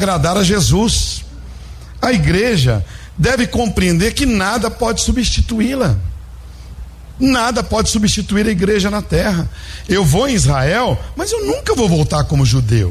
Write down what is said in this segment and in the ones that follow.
agradar a Jesus. A igreja deve compreender que nada pode substituí-la. Nada pode substituir a igreja na terra. Eu vou em Israel, mas eu nunca vou voltar como judeu.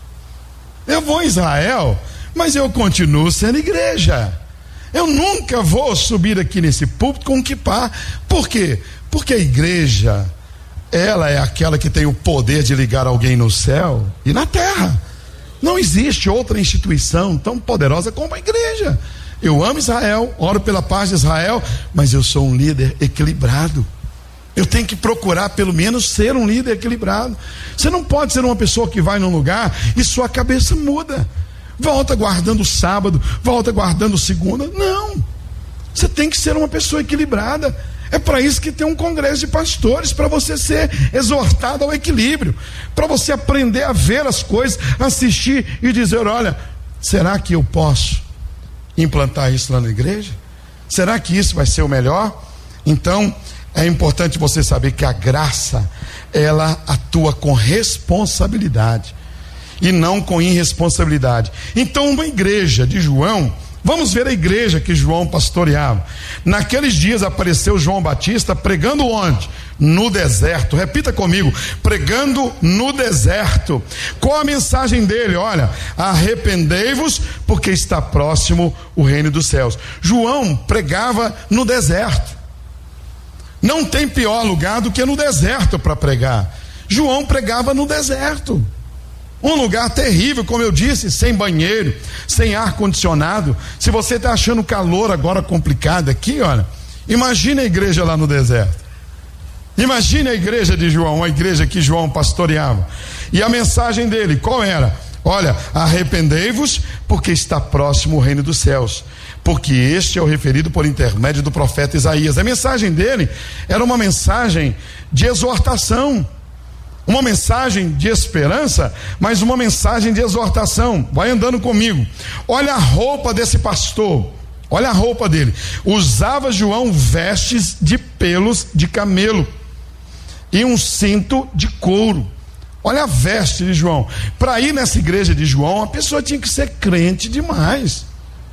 Eu vou em Israel, mas eu continuo sendo igreja. Eu nunca vou subir aqui nesse púlpito com um quipá. Por quê? Porque a igreja, ela é aquela que tem o poder de ligar alguém no céu e na terra. Não existe outra instituição tão poderosa como a igreja. Eu amo Israel, oro pela paz de Israel, mas eu sou um líder equilibrado. Eu tenho que procurar pelo menos ser um líder equilibrado. Você não pode ser uma pessoa que vai num lugar e sua cabeça muda. Volta guardando o sábado, volta guardando segunda. Não, você tem que ser uma pessoa equilibrada. É para isso que tem um congresso de pastores, para você ser exortado ao equilíbrio, para você aprender a ver as coisas, assistir e dizer: olha, será que eu posso implantar isso lá na igreja? Será que isso vai ser o melhor? Então é importante você saber que a graça, ela atua com responsabilidade e não com irresponsabilidade. Então, uma igreja de João, vamos ver a igreja que João pastoreava. Naqueles dias apareceu João Batista pregando onde? No deserto. Repita comigo: pregando no deserto. Qual a mensagem dele? Olha, arrependei-vos, porque está próximo o reino dos céus. João pregava no deserto. Não tem pior lugar do que no deserto para pregar. João pregava no deserto. Um lugar terrível, como eu disse, sem banheiro, sem ar condicionado. Se você está achando calor agora complicado aqui, olha, imagine a igreja lá no deserto. Imagine a igreja de João, a igreja que João pastoreava. E a mensagem dele, qual era? Olha, arrependei-vos, porque está próximo o reino dos céus. Porque este é o referido por intermédio do profeta Isaías. A mensagem dele era uma mensagem de exortação, uma mensagem de esperança, mas uma mensagem de exortação. Vai andando comigo. Olha a roupa desse pastor, olha a roupa dele. Usava João vestes de pelos de camelo e um cinto de couro. Olha a veste de João. Para ir nessa igreja de João, a pessoa tinha que ser crente demais.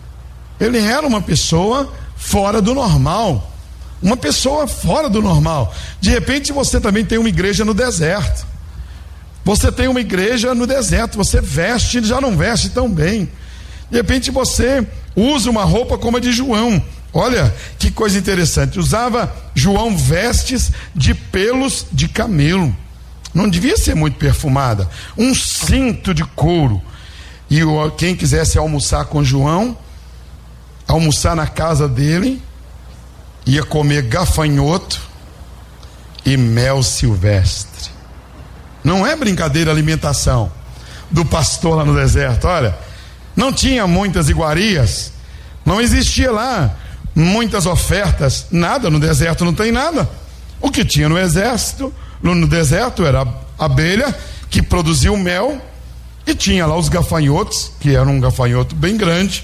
Ele era uma pessoa fora do normal. Uma pessoa fora do normal. De repente você também tem uma igreja no deserto. Você tem uma igreja no deserto. Você veste, já não veste tão bem. De repente você usa uma roupa como a de João. Olha que coisa interessante. Usava João vestes de pelos de camelo. Não devia ser muito perfumada. Um cinto de couro. E quem quisesse almoçar com João, almoçar na casa dele, ia comer gafanhoto e mel silvestre. Não é brincadeira a alimentação do pastor lá no deserto. Olha, não tinha muitas iguarias, não existia lá muitas ofertas, nada. No deserto não tem nada. O que tinha no deserto era a abelha que produzia o mel, e tinha lá os gafanhotos, que era um gafanhoto bem grande.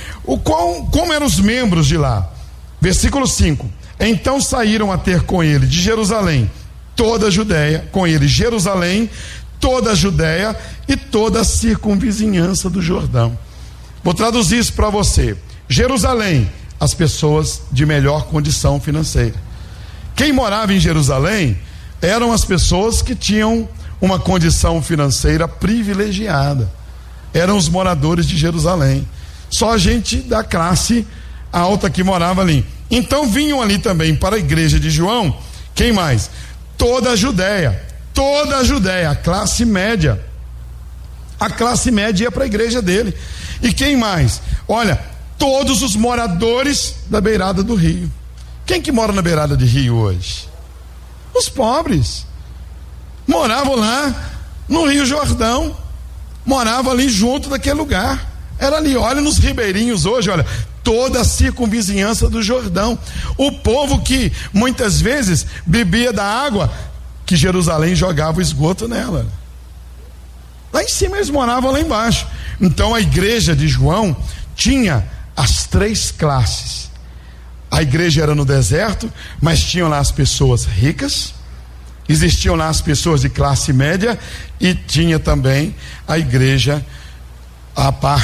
Como eram os membros de lá? Versículo 5: então saíram a ter com ele de Jerusalém toda a Judéia, com ele Jerusalém, toda a Judéia e toda a circunvizinhança do Jordão. Vou traduzir isso para você. Jerusalém, as pessoas de melhor condição financeira. Quem morava em Jerusalém eram as pessoas que tinham uma condição financeira privilegiada. Eram os moradores de Jerusalém. Só a gente da classe alta que morava ali. Então vinham ali também para a igreja de João, quem mais? Toda a Judéia, a classe média. A classe média ia para a igreja dele. E quem mais? Olha, todos os moradores da beirada do rio. Quem que mora na beirada de rio hoje? Os pobres. Moravam lá no Rio Jordão, moravam ali junto daquele lugar. Era ali, olha nos ribeirinhos hoje, olha, toda a circunvizinhança do Jordão. O povo que muitas vezes bebia da água que Jerusalém jogava o esgoto nela. Lá em cima eles moravam lá embaixo. Então a igreja de João tinha as três classes. A igreja era no deserto, mas tinham lá as pessoas ricas, existiam lá as pessoas de classe média, e tinha também a igreja, a parte